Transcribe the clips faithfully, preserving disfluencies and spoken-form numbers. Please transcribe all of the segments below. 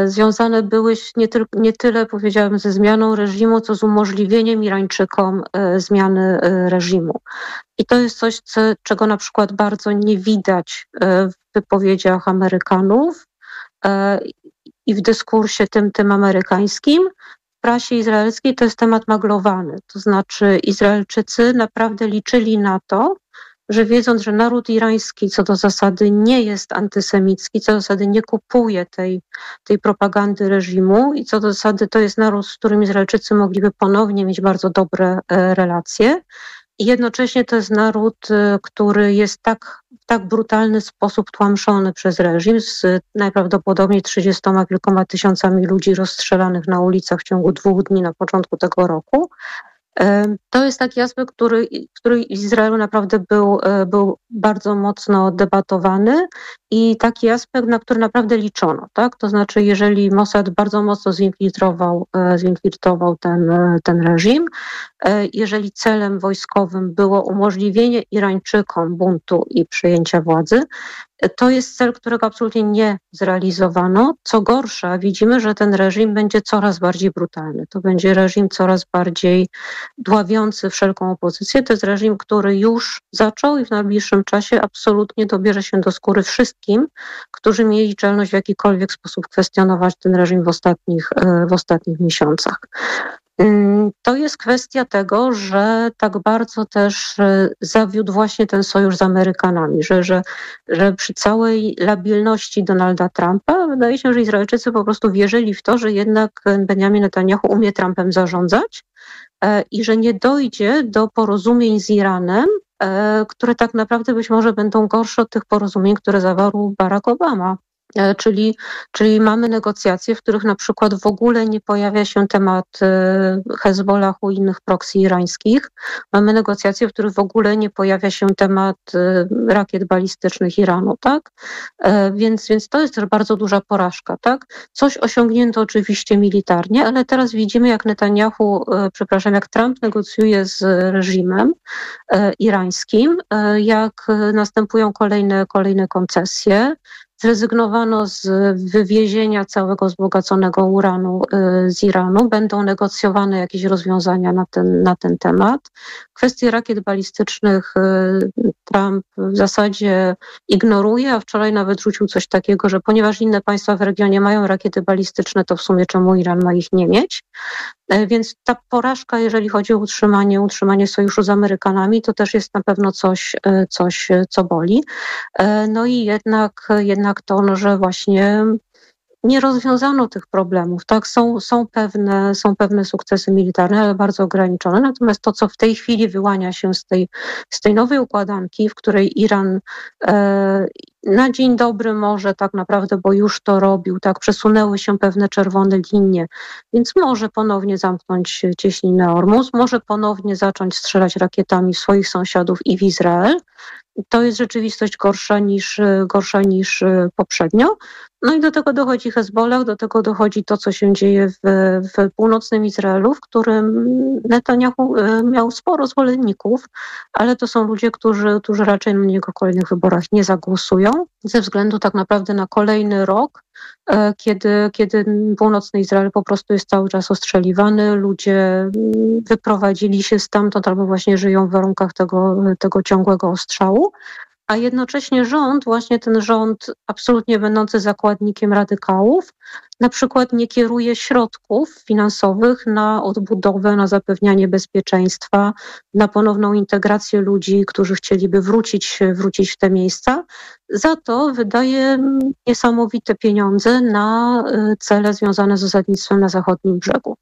związane były nie, tyl- nie tyle, powiedziałabym, ze zmianą reżimu, co z umożliwieniem Irańczykom e, zmiany e, reżimu. I to jest coś, co, czego na przykład bardzo nie widać e, w wypowiedziach Amerykanów e, i w dyskursie tym, tym amerykańskim. W prasie izraelskiej to jest temat maglowany. To znaczy Izraelczycy naprawdę liczyli na to, że wiedząc, że naród irański co do zasady nie jest antysemicki, co do zasady nie kupuje tej, tej propagandy reżimu i co do zasady to jest naród, z którym Izraelczycy mogliby ponownie mieć bardzo dobre e, relacje. I jednocześnie to jest naród, e, który jest tak, w tak brutalny sposób tłamszony przez reżim, z najprawdopodobniej trzydziestoma kilkoma tysiącami ludzi rozstrzelanych na ulicach w ciągu dwóch dni na początku tego roku. To jest taki aspekt, który, który w Izraelu naprawdę był, był bardzo mocno debatowany i taki aspekt, na który naprawdę liczono. Tak? To znaczy, jeżeli Mossad bardzo mocno zinfiltrował, zinfiltrował ten, ten reżim, jeżeli celem wojskowym było umożliwienie Irańczykom buntu i przejęcia władzy, to jest cel, którego absolutnie nie zrealizowano. Co gorsza, widzimy, że ten reżim będzie coraz bardziej brutalny. To będzie reżim coraz bardziej dławiący wszelką opozycję. To jest reżim, który już zaczął i w najbliższym czasie absolutnie dobierze się do skóry wszystkim, którzy mieli czelność w jakikolwiek sposób kwestionować ten reżim w ostatnich, w ostatnich miesiącach. To jest kwestia tego, że tak bardzo też zawiódł właśnie ten sojusz z Amerykanami, że, że, że przy całej labilności Donalda Trumpa wydaje się, że Izraelczycy po prostu wierzyli w to, że jednak Benjamin Netanyahu umie Trumpem zarządzać i że nie dojdzie do porozumień z Iranem, które tak naprawdę być może będą gorsze od tych porozumień, które zawarł Barack Obama. Czyli, czyli mamy negocjacje, w których na przykład w ogóle nie pojawia się temat Hezbollahu i innych proksy irańskich. Mamy negocjacje, w których w ogóle nie pojawia się temat rakiet balistycznych Iranu, tak? Więc, więc to jest też bardzo duża porażka, tak? Coś osiągnięto oczywiście militarnie, ale teraz widzimy, jak Netanyahu, przepraszam, jak Trump negocjuje z reżimem irańskim, jak następują kolejne, kolejne koncesje. Zrezygnowano z wywiezienia całego wzbogaconego uranu z Iranu. Będą negocjowane jakieś rozwiązania na ten, na ten temat. Kwestie rakiet balistycznych Trump w zasadzie ignoruje, a wczoraj nawet rzucił coś takiego, że ponieważ inne państwa w regionie mają rakiety balistyczne, to w sumie czemu Iran ma ich nie mieć? Więc ta porażka, jeżeli chodzi o utrzymanie, utrzymanie sojuszu z Amerykanami, to też jest na pewno coś, coś co boli. No i jednak, jednak to, no, że właśnie nie rozwiązano tych problemów. Tak? Są, są, pewne, są pewne sukcesy militarne, ale bardzo ograniczone. Natomiast to, co w tej chwili wyłania się z tej, z tej nowej układanki, w której Iran e, na dzień dobry może tak naprawdę, bo już to robił, tak, przesunęły się pewne czerwone linie, więc może ponownie zamknąć cieśninę Ormus, może ponownie zacząć strzelać rakietami w swoich sąsiadów i w Izrael. To jest rzeczywistość gorsza niż, gorsza niż poprzednio. No i do tego dochodzi Hezbollah, do tego dochodzi to, co się dzieje w, w północnym Izraelu, w którym Netanyahu miał sporo zwolenników, ale to są ludzie, którzy, którzy raczej na niego w kolejnych wyborach nie zagłosują, ze względu tak naprawdę na kolejny rok, kiedy, kiedy północny Izrael po prostu jest cały czas ostrzeliwany, ludzie wyprowadzili się stamtąd albo właśnie żyją w warunkach tego, tego ciągłego ostrzału. A jednocześnie rząd, właśnie ten rząd absolutnie będący zakładnikiem radykałów, na przykład nie kieruje środków finansowych na odbudowę, na zapewnianie bezpieczeństwa, na ponowną integrację ludzi, którzy chcieliby wrócić, wrócić w te miejsca. Za to wydaje niesamowite pieniądze na cele związane z osadnictwem na zachodnim brzegu.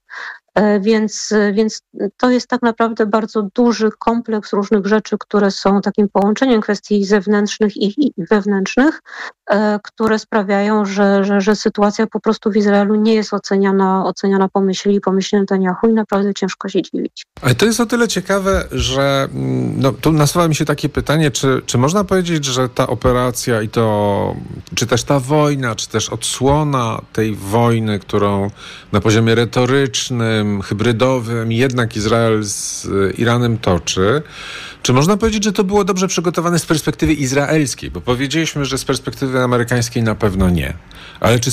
Więc, więc to jest tak naprawdę bardzo duży kompleks różnych rzeczy, które są takim połączeniem kwestii zewnętrznych i wewnętrznych, które sprawiają, że, że, że sytuacja po prostu w Izraelu nie jest oceniana, oceniana po myśli i pomyśle Netanyahu i naprawdę ciężko się dziwić. Ale to jest o tyle ciekawe, że no, tu nasuwa mi się takie pytanie, czy, czy można powiedzieć, że ta operacja i to, czy też ta wojna, czy też odsłona tej wojny, którą na poziomie retorycznym, hybrydowym jednak Izrael z Iranem toczy, czy można powiedzieć, że to było dobrze przygotowane z perspektywy izraelskiej? Bo powiedzieliśmy, że z perspektywy amerykańskiej na pewno nie. Ale czy